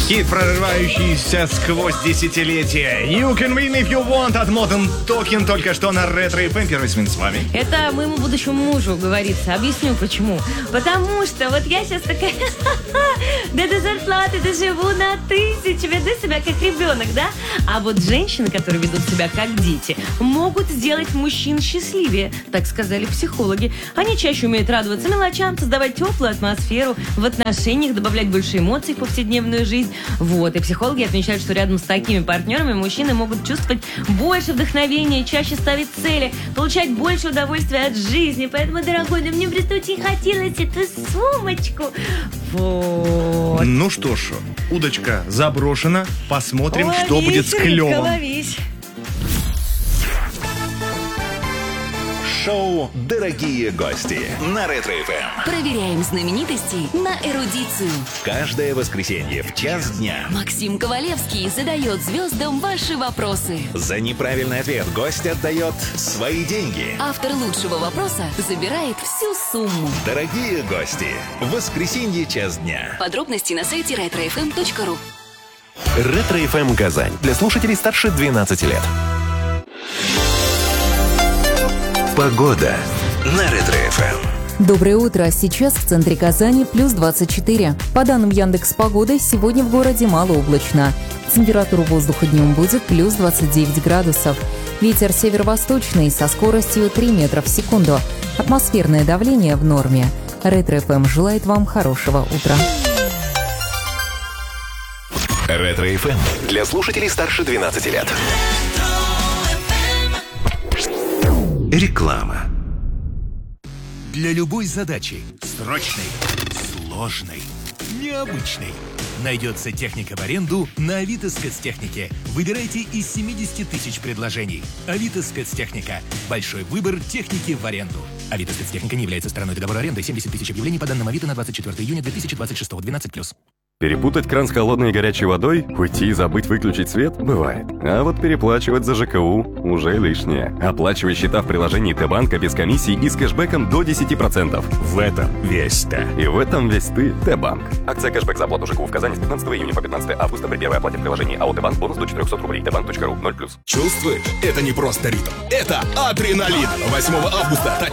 Хит, прорывающийся сквозь десятилетия. You can win if you want от Modern Talking только что на Ретро FM. Первый свин с вами. Это моему будущему мужу говорится. Объясню почему. Потому что вот я сейчас такая, да до зарплаты доживу на 1000, веду себя как ребенок, да? А вот женщины, которые ведут себя как дети, могут сделать мужчин счастливее, так сказали психологи. Они чаще умеют радоваться мелочам, создавать теплую атмосферу в отношениях, добавлять больше эмоций в повседневную жизнь. Вот, и психологи отмечают, что рядом с такими партнерами мужчины могут чувствовать больше вдохновения, чаще ставить цели, получать больше удовольствия от жизни. Поэтому, дорогой, да мне просто очень хотелось эту сумочку. Вот. Ну что ж, удочка заброшена. Посмотрим, Ловись, что будет с клёвом. ловись. Шоу «Дорогие гости» на Ретро FM. Проверяем знаменитостей на эрудицию. Каждое воскресенье в час дня. Максим Ковалевский задает звездам ваши вопросы. За неправильный ответ гость отдает свои деньги. Автор лучшего вопроса забирает всю сумму. Дорогие гости, воскресенье час дня. Подробности на сайте retrofm.ru. Ретро FM Казань. Для слушателей старше 12 лет. Погода на Ретро FM. Доброе утро. Сейчас в центре Казани плюс 24. По данным Яндекс.Погоды, сегодня в городе малооблачно. Температура воздуха днем будет плюс 29 градусов. Ветер северо-восточный со скоростью 3 метра в секунду. Атмосферное давление в норме. Ретро ФМ желает вам хорошего утра. Ретро FM. Для слушателей старше 12 лет. Реклама. Для любой задачи, срочной, сложной, необычной, найдется техника в аренду на Авито Спецтехнике. Выбирайте из 70 тысяч предложений. Авито Спецтехника. Большой выбор техники в аренду. Авито Спецтехника не является стороной договора аренды. 70 тысяч объявлений по данным Авито на 24 июня 2026. 12+. Перепутать кран с холодной и горячей водой, уйти и забыть выключить свет – бывает. А вот переплачивать за ЖКУ – уже лишнее. Оплачивай счета в приложении Т-банка без комиссии и с кэшбэком до 10%. В этом весь ты. И в этом весь ты. Т-банк. Акция кэшбэк за оплату ЖКУ в Казани с 15 июня по 15 августа при первой оплате в приложении АО Т-банк бонус до 400 рублей. Тбанк.ру 0+. Чувствуешь? Это не просто ритм. Это адреналин. 8 августа